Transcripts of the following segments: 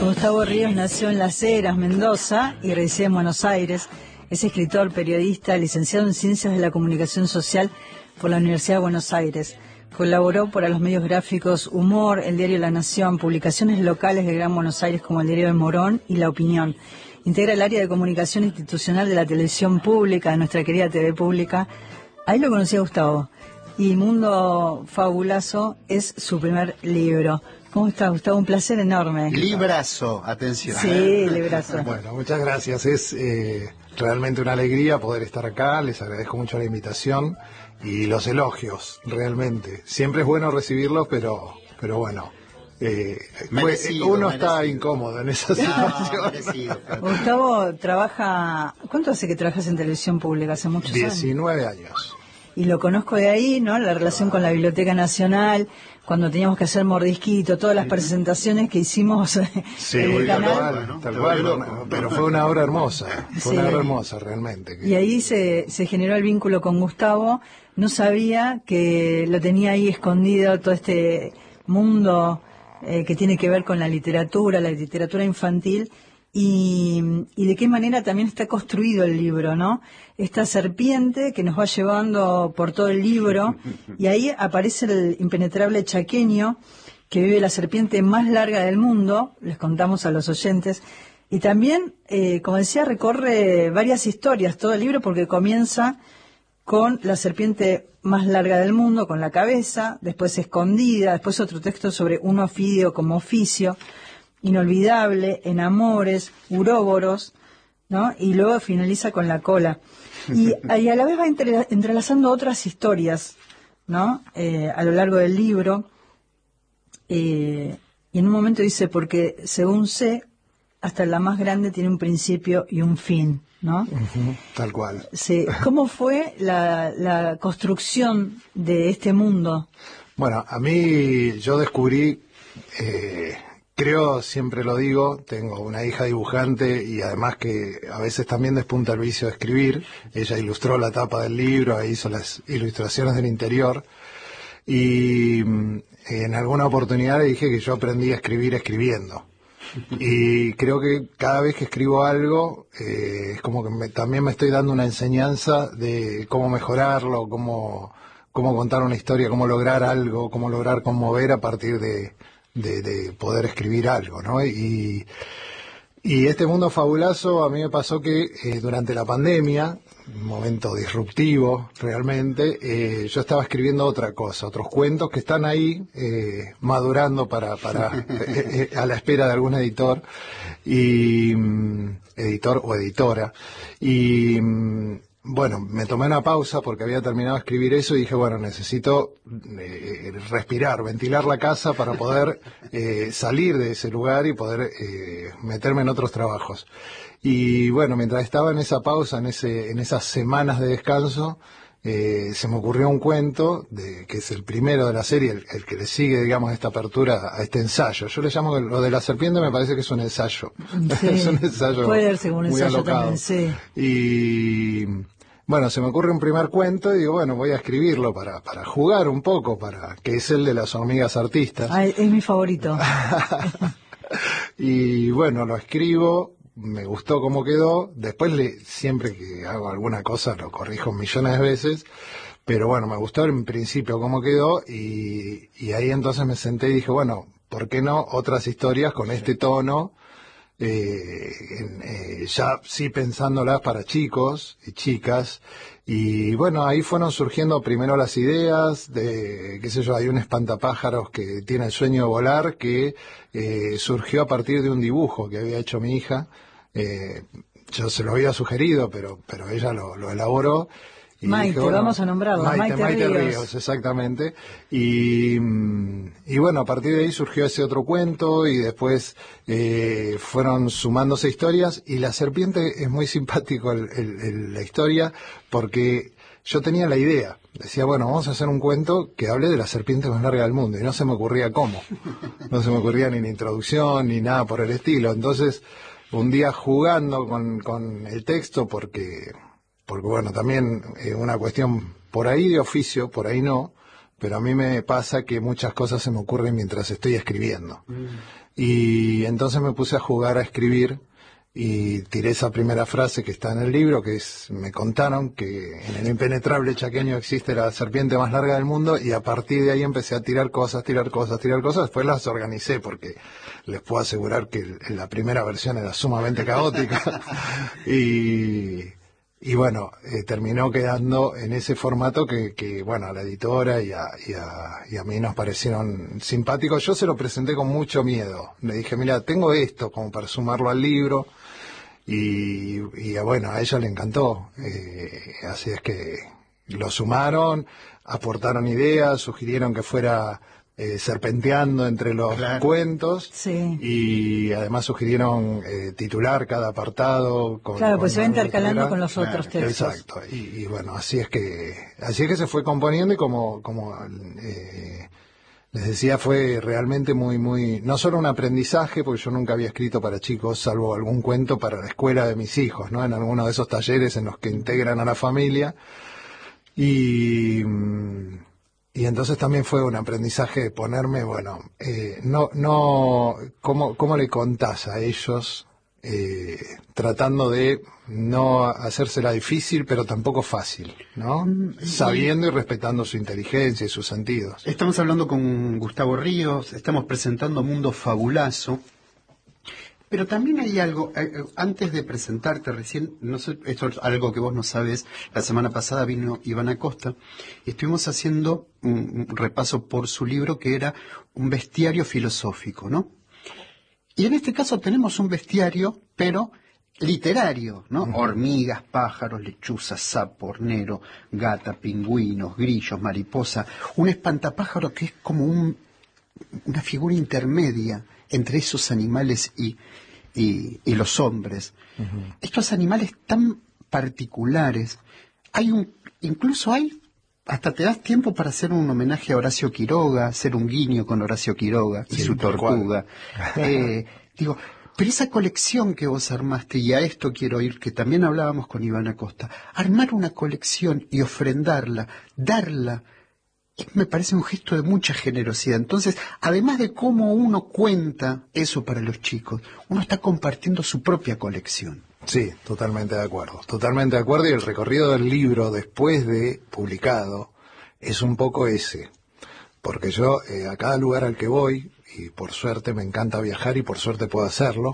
Gustavo Ríos nació en Las Heras, Mendoza, y reside en Buenos Aires. Es escritor, periodista, licenciado en Ciencias de la Comunicación Social por la Universidad de Buenos Aires. Colaboró para los medios gráficos Humor, el diario La Nación, publicaciones locales de Gran Buenos Aires como el diario de Morón y La Opinión. Integra el área de comunicación institucional de la televisión pública, de nuestra querida TV pública. Ahí lo conocí a Gustavo. Y Mundo Fabulazo es su primer libro. ¿Cómo está, Gustavo? Un placer enorme. Librazo, atención. Sí, librazo. Bueno, muchas gracias. Es realmente una alegría poder estar acá. Les agradezco mucho la invitación y los elogios, realmente. Siempre es bueno recibirlos, pero bueno. Uno está incómodo en esa situación. Gustavo trabaja... ¿Cuánto hace que trabajas en televisión pública? ¿Hace muchos años? 19 años. Y lo conozco de ahí, ¿no? La relación con la Biblioteca Nacional, cuando teníamos que hacer Mordisquito, todas las presentaciones que hicimos sí, en el canal. Tal cual, pero fue una obra hermosa, una obra hermosa realmente. Y ahí se generó el vínculo con Gustavo. No sabía que lo tenía ahí escondido todo este mundo que tiene que ver con la literatura infantil. Y de qué manera también está construido el libro, ¿no? Esta serpiente que nos va llevando por todo el libro, y ahí aparece el impenetrable chaqueño, que vive la serpiente más larga del mundo, les contamos a los oyentes, y también, como decía, recorre varias historias todo el libro, porque comienza con la serpiente más larga del mundo, con la cabeza, después escondida, después otro texto sobre un ofidio como oficio, Inolvidable, Enamores, Uróboros, ¿no? Y luego finaliza con la cola. Y a la vez va entrelazando otras historias, ¿no? A lo largo del libro. Y en un momento dice, porque según sé, hasta la más grande tiene un principio y un fin, ¿no? Tal cual. Sí. ¿Cómo fue la construcción de este mundo? Bueno, a mí yo descubrí... creo, siempre lo digo, tengo una hija dibujante y además que a veces también despunta el vicio de escribir. Ella ilustró la tapa del libro, hizo las ilustraciones del interior y en alguna oportunidad le dije que yo aprendí a escribir escribiendo. Y creo que cada vez que escribo algo es como que también me estoy dando una enseñanza de cómo mejorarlo, cómo contar una historia, cómo lograr algo, cómo lograr conmover a partir de poder escribir algo, ¿no? Y este Mundo Fabulazo a mí me pasó que durante la pandemia, un momento disruptivo realmente, yo estaba escribiendo otra cosa, otros cuentos que están ahí madurando para a la espera de algún editor o editora. Y bueno, me tomé una pausa porque había terminado de escribir eso y dije, bueno, necesito respirar, ventilar la casa para poder salir de ese lugar y poder meterme en otros trabajos. Y bueno, mientras estaba en esa pausa, en esas semanas de descanso, se me ocurrió un cuento que es el primero de la serie, el que le sigue, digamos, esta apertura a este ensayo. Yo le llamo lo de la serpiente, me parece que es un ensayo. Sí, es un ensayo puede ser según muy ensayo alocado. también, sí. Y bueno, se me ocurre un primer cuento y digo, bueno, voy a escribirlo para jugar un poco, que es el de las hormigas artistas. Ah, es mi favorito. Y bueno, lo escribo. Me gustó cómo quedó, después siempre que hago alguna cosa lo corrijo millones de veces, pero bueno, me gustó en principio cómo quedó y ahí entonces me senté y dije, bueno, ¿por qué no otras historias con este tono? Ya sí pensándolas para chicos y chicas, y bueno, ahí fueron surgiendo primero las ideas de, qué sé yo, hay un espantapájaros que tiene el sueño de volar que surgió a partir de un dibujo que había hecho mi hija. Yo se lo había sugerido, pero ella lo elaboró. Y Maite, dije, bueno, vamos a nombrarlo. Maite Ríos, exactamente. Y bueno, a partir de ahí surgió ese otro cuento y después fueron sumándose historias y La Serpiente es muy simpático la historia porque yo tenía la idea. Decía, bueno, vamos a hacer un cuento que hable de la serpiente más larga del mundo y no se me ocurría cómo. No se me ocurría ni la introducción ni nada por el estilo. Entonces, un día jugando con el texto porque bueno, también una cuestión por ahí de oficio, por ahí no, pero a mí me pasa que muchas cosas se me ocurren mientras estoy escribiendo. Y entonces me puse a jugar a escribir y tiré esa primera frase que está en el libro, que es: me contaron que en el impenetrable chaqueño existe la serpiente más larga del mundo, y a partir de ahí empecé a tirar cosas, después las organicé, porque les puedo asegurar que la primera versión era sumamente caótica y bueno, terminó quedando en ese formato que bueno, a la editora y a mí nos parecieron simpáticos. Yo se lo presenté con mucho miedo. Le dije: mira, tengo esto como para sumarlo al libro. Y bueno, a ella le encantó. Así es que lo sumaron, aportaron ideas, sugirieron que fuera serpenteando entre los cuentos. Sí. Y además sugirieron titular cada apartado claro, pues se va intercalando con los otros textos. Exacto. Y bueno, así es que se fue componiendo, y como les decía, fue realmente muy, no solo un aprendizaje, porque yo nunca había escrito para chicos, salvo algún cuento para la escuela de mis hijos, ¿no? En alguno de esos talleres en los que integran a la familia. Y entonces también fue un aprendizaje de ponerme, bueno, ¿cómo le contás a ellos? Tratando de no hacérsela difícil, pero tampoco fácil, ¿no? Sabiendo y respetando su inteligencia y sus sentidos. Estamos hablando con Gustavo Ríos, estamos presentando Mundo Fabulazo, pero también hay algo, antes de presentarte recién, no sé, esto es algo que vos no sabes, la semana pasada vino Iván Acosta, y estuvimos haciendo un repaso por su libro, que era un bestiario filosófico, ¿no? Y en este caso tenemos un bestiario, pero literario, ¿no? Hormigas, pájaros, lechuzas, sapo, hornero, gata, pingüinos, grillos, mariposa. Un espantapájaro que es como una figura intermedia entre esos animales y los hombres. Estos animales tan particulares. Incluso hasta te das tiempo para hacer un homenaje a Horacio Quiroga, hacer un guiño con Horacio Quiroga y su tortuga. Pero esa colección que vos armaste, y a esto quiero ir, que también hablábamos con Iván Acosta, armar una colección y ofrendarla, darla, me parece un gesto de mucha generosidad. Entonces, además de cómo uno cuenta eso para los chicos, uno está compartiendo su propia colección. Sí, totalmente de acuerdo, y el recorrido del libro después de publicado es un poco ese, porque yo a cada lugar al que voy, y por suerte me encanta viajar y por suerte puedo hacerlo,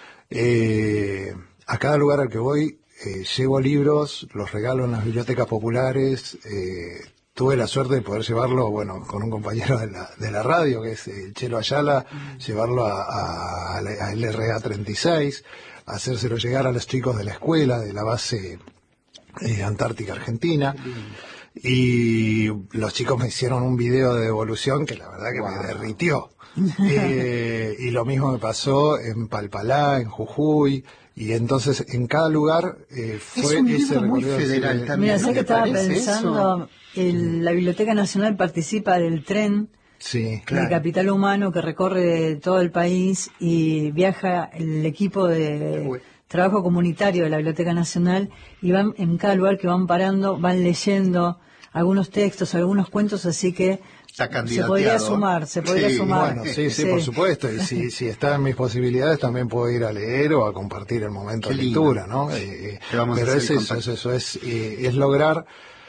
a cada lugar al que voy llevo libros, los regalo en las bibliotecas populares. Tuve la suerte de poder llevarlo, bueno, con un compañero de la radio, que es Chelo Ayala, llevarlo a LRA 36, hacérselo llegar a los chicos de la escuela, de la base Antártica Argentina. Y los chicos me hicieron un video de devolución que la verdad que me derritió. Y lo mismo me pasó en Palpalá, en Jujuy, y entonces en cada lugar fue ese muy recorrido federal también. Mira, sé que estaba pensando, la Biblioteca Nacional participa del tren sí, de Capital Humano que recorre todo el país, y viaja el equipo de trabajo comunitario de la Biblioteca Nacional, y van en cada lugar que van parando, van leyendo algunos textos, algunos cuentos, así que se podría sumar. Bueno, sí, por supuesto, y si está en mis posibilidades también puedo ir a leer o a compartir el momento de lectura, ¿no? Pero eso es lograr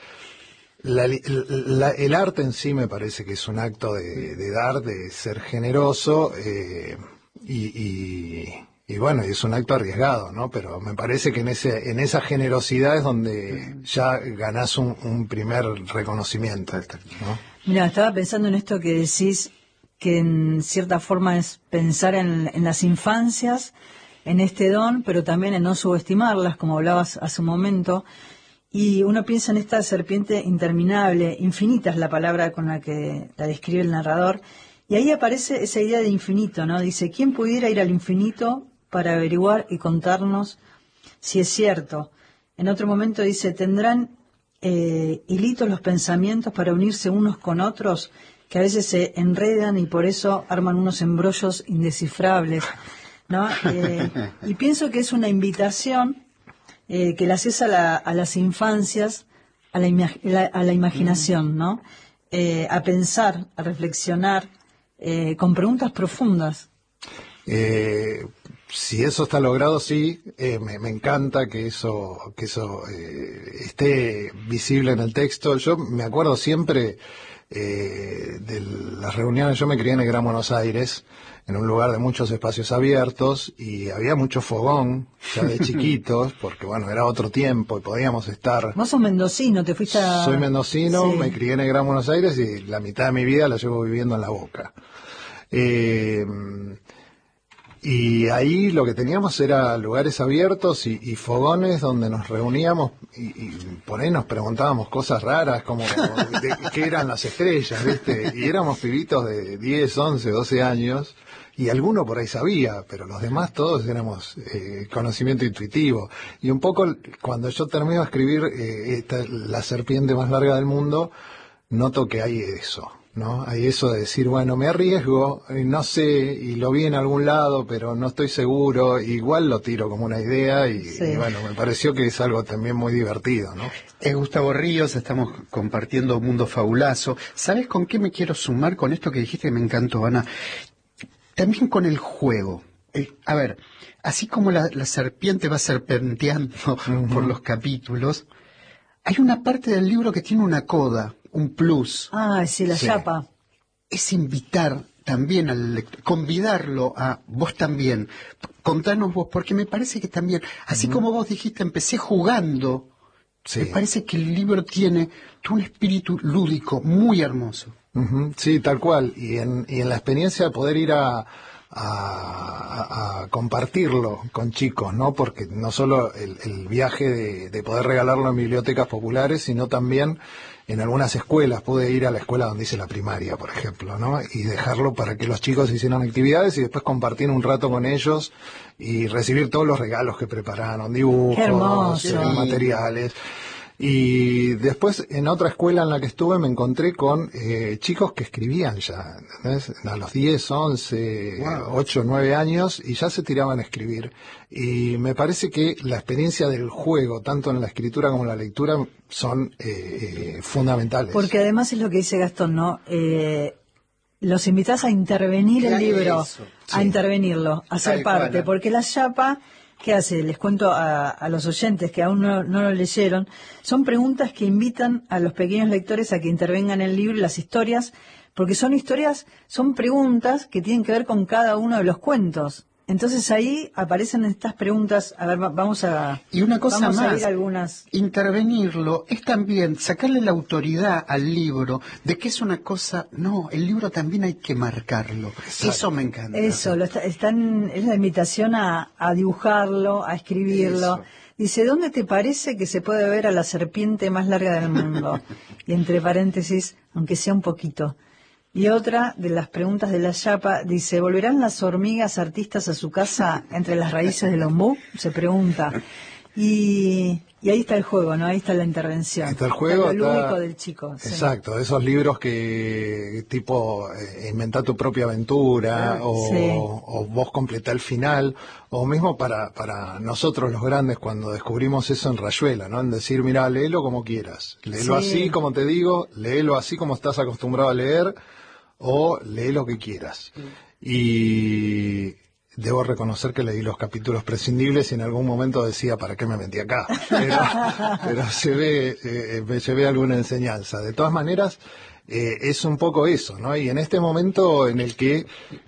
el arte en sí. Me parece que es un acto de dar, de ser generoso, y bueno, es un acto arriesgado, ¿no? Pero me parece que en esa generosidad es donde ya ganás un primer reconocimiento, ¿no? Mira, estaba pensando en esto que decís, que en cierta forma es pensar en las infancias, en este don, pero también en no subestimarlas, como hablabas hace un momento. Y uno piensa en esta serpiente interminable, infinita es la palabra con la que la describe el narrador, y ahí aparece esa idea de infinito, ¿no? Dice: ¿quién pudiera ir al infinito para averiguar y contarnos si es cierto? En otro momento dice: ¿tendrán hilitos los pensamientos para unirse unos con otros, que a veces se enredan y por eso arman unos embrollos indescifrables, ¿no? Y pienso que es una invitación que le haces a las infancias, a la imaginación, ¿no? A pensar, a reflexionar, con preguntas profundas. Si eso está logrado, sí, me encanta que eso esté visible en el texto. Yo me acuerdo siempre de las reuniones. Yo me crié en el Gran Buenos Aires, en un lugar de muchos espacios abiertos, y había mucho fogón ya de chiquitos, porque bueno, era otro tiempo y podíamos estar... Vos sos mendocino, te fuiste a... Soy mendocino, Sí. me crié en el Gran Buenos Aires y la mitad de mi vida la llevo viviendo en La Boca. Y ahí lo que teníamos era lugares abiertos y fogones donde nos reuníamos y por ahí nos preguntábamos cosas raras como qué eran las estrellas, ¿viste? Y éramos pibitos de 10, 11, 12 años y alguno por ahí sabía, pero los demás todos éramos conocimiento intuitivo. Y un poco cuando yo termino de escribir La serpiente más larga del mundo, noto que hay eso. ¿No? Hay eso de decir, bueno, me arriesgo, no sé, y lo vi en algún lado, pero no estoy seguro, igual lo tiro como una idea y bueno, me pareció que es algo también muy divertido, ¿no? Gustavo Ríos, estamos compartiendo Mundo Fabulazo. ¿Sabes con qué me quiero sumar con esto que dijiste que me encantó, Ana? También con el juego. A ver, así como la serpiente va serpenteando por los capítulos, hay una parte del libro que tiene una coda, un plus. Ah, sí, la chapa. Es invitar también al lector, convidarlo a vos también. Contanos vos, porque me parece que también, así como vos dijiste, empecé jugando, me parece que el libro tiene un espíritu lúdico muy hermoso. Sí, tal cual. Y en la experiencia de poder ir a compartirlo con chicos, ¿no? Porque no solo el viaje de poder regalarlo en bibliotecas populares, sino también en algunas escuelas. Pude ir a la escuela donde hice la primaria, por ejemplo, ¿no? Y dejarlo para que los chicos hicieran actividades y después compartir un rato con ellos y recibir todos los regalos que prepararon, dibujos, materiales. Y después en otra escuela en la que estuve me encontré con chicos que escribían ya, ¿entendés? A los 10, 11, 8, 9 años y ya se tiraban a escribir. Y me parece que la experiencia del juego, tanto en la escritura como en la lectura, son fundamentales. Porque además es lo que dice Gastón, ¿no? Los invitás a intervenir el libro, a intervenirlo, a ser parte, porque la chapa... ¿Qué hace? Les cuento a los oyentes que aún no lo leyeron. Son preguntas que invitan a los pequeños lectores a que intervengan en el libro y las historias, porque son preguntas que tienen que ver con cada uno de los cuentos. Entonces ahí aparecen estas preguntas. A ver, vamos a ir a algunas. Intervenirlo es también sacarle la autoridad al libro de que es una cosa. No, el libro también hay que marcarlo. Exacto. Eso me encanta. Eso, es la invitación a dibujarlo, a escribirlo. Eso. Dice, ¿dónde te parece que se puede ver a la serpiente más larga del mundo? Y entre paréntesis, aunque sea un poquito. Y otra de las preguntas de la chapa dice, ¿volverán las hormigas artistas a su casa entre las raíces del ombú? Se pregunta. Y ahí está el juego, ¿no? Ahí está la intervención. Está el juego. Está lo lúdico del chico. Exacto, esos libros que tipo inventá tu propia aventura o vos completá el final, o mismo para nosotros los grandes cuando descubrimos eso en Rayuela, ¿no? En decir, mira, léelo como quieras, léelo así como te digo, léelo así como estás acostumbrado a leer, o lee lo que quieras. Y debo reconocer que leí los capítulos prescindibles y en algún momento decía, ¿para qué me metí acá? Pero me llevé alguna enseñanza. De todas maneras, es un poco eso, ¿no? Y en este momento en el que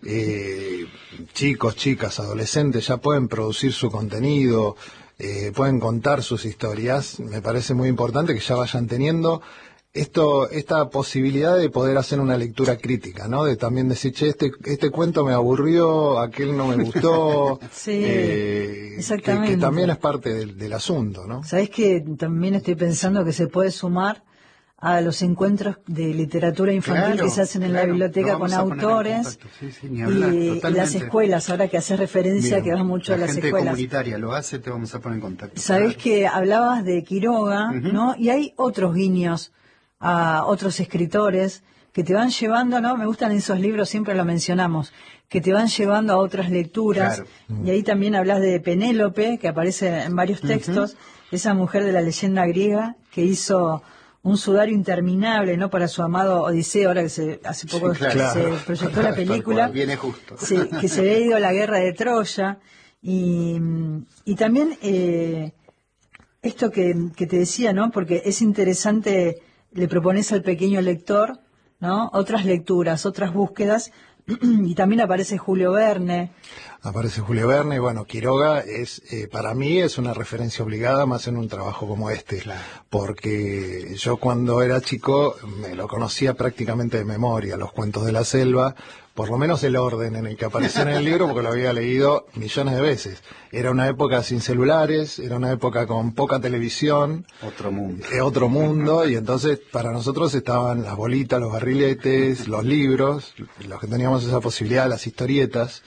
chicos, chicas, adolescentes ya pueden producir su contenido, pueden contar sus historias, me parece muy importante que ya vayan teniendo esta posibilidad de poder hacer una lectura crítica, ¿no? De también decir, che, este cuento me aburrió, aquel no me gustó. Exactamente. Que también es parte del asunto, ¿no? Sabés que también estoy pensando que se puede sumar a los encuentros de literatura infantil que se hacen en la biblioteca con autores y las escuelas, ahora que haces referencia que vas mucho a las escuelas. La gente comunitaria lo hace, te vamos a poner en contacto. Sabés que hablabas de Quiroga, ¿no? Y hay otros guiños a otros escritores que te van llevando, ¿no? Me gustan esos libros, siempre lo mencionamos, que te van llevando a otras lecturas. Y ahí también hablas de Penélope, que aparece en varios textos, esa mujer de la leyenda griega que hizo un sudario interminable, ¿no? Para su amado Odiseo, ahora que hace poco Sí, claro. se proyectó la película. Viene justo. Sí, que se había ido a la guerra de Troya. Y también esto que te decía, ¿no? Porque es interesante, le propones al pequeño lector, ¿no? Otras lecturas, otras búsquedas, y también aparece Julio Verne. Aparece Julio Verne, y bueno, Quiroga es, para mí es una referencia obligada más en un trabajo como este, Claro. porque yo cuando era chico me lo conocía prácticamente de memoria, los cuentos de la selva, por lo menos el orden en el que aparecía en el libro, porque lo había leído millones de veces. Era una época sin celulares, era una época con poca televisión. Otro mundo, y entonces para nosotros estaban las bolitas, los barriletes, los libros, los que teníamos esa posibilidad, las historietas.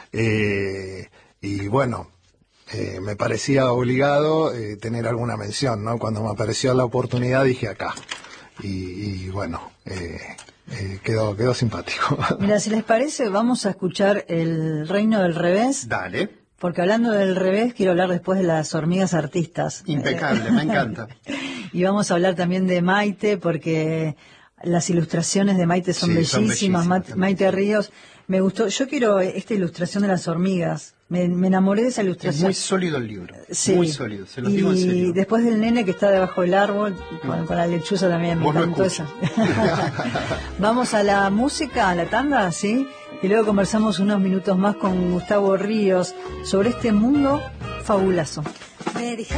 Y bueno, me parecía obligado tener alguna mención, ¿no? Cuando me apareció la oportunidad dije acá. Y bueno, quedó simpático. Mira, si les parece, vamos a escuchar El Reino del Revés. Dale. Porque hablando del revés, quiero hablar después de las hormigas artistas. Impecable, me encanta. Y vamos a hablar también de Maite, porque las ilustraciones de Maite son bellísimas. Maite Ríos, me gustó. Yo quiero esta ilustración de las hormigas. Me enamoré de esa ilustración. Es muy sólido el libro. Sí. Muy sólido, se lo digo en serio. Y después del nene que está debajo del árbol, con la lechuza también, me encantó esa. Vamos a la música, a la tanda, ¿sí? Y luego conversamos unos minutos más con Gustavo Ríos sobre este mundo fabuloso. Me dijeron